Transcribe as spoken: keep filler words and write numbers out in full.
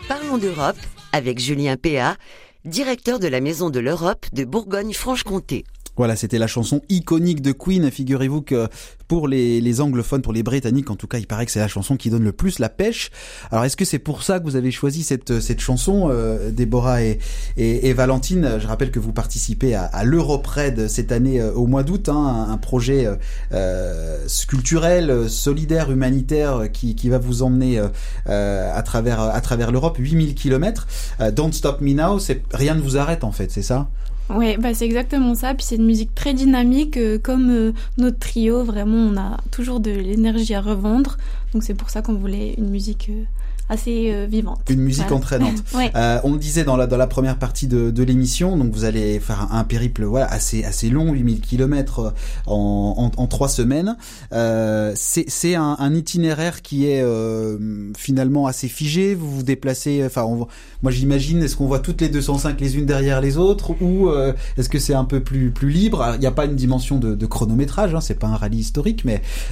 Parlons d'Europe avec Julien Péat, directeur de la Maison de l'Europe de Bourgogne-Franche-Comté. Voilà, c'était la chanson iconique de Queen. Figurez-vous que pour les, les anglophones, pour les Britanniques, en tout cas, il paraît que c'est la chanson qui donne le plus la pêche. Alors, est-ce que c'est pour ça que vous avez choisi cette, cette chanson, euh, Déborah et, et, et Valentine? Je rappelle que vous participez à, à l'Europred cette année euh, au mois d'août, hein, un projet euh, culturel, solidaire, humanitaire qui, qui va vous emmener euh, à travers, à travers l'Europe, huit mille kilomètres. Euh, Don't Stop Me Now, c'est, rien ne vous arrête en fait, c'est ça? Ouais, bah c'est exactement ça. Puis c'est une musique très dynamique, euh, comme euh, notre trio. Vraiment, on a toujours de l'énergie à revendre. Donc c'est pour ça qu'on voulait une musique euh, assez euh, vivante. Une musique voilà. entraînante. Ouais. Euh, on le disait dans la dans la première partie de, de l'émission. Donc vous allez faire un, un périple voilà assez assez long, huit mille kilomètres en, en en trois semaines. Euh, c'est c'est un, un itinéraire qui est euh, finalement assez figé. Vous vous déplacez. Enfin, on, moi j'imagine. Est-ce qu'on voit toutes les deux cent cinq les unes derrière les autres ou euh, est-ce que c'est un peu plus plus libre? Il n'y a pas une dimension de, de chronométrage. Hein, c'est pas un rallye historique, mais